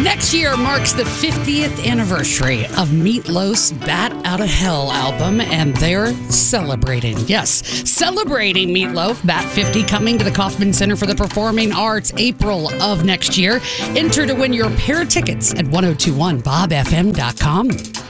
Next year marks the 50th anniversary of Meat Loaf's Bat Out of Hell album, and they're celebrating. Yes, celebrating Meat Loaf. Bat 50 coming to the Kauffman Center for the Performing Arts April of next year. Enter to win your pair of tickets at 1021bobfm.com.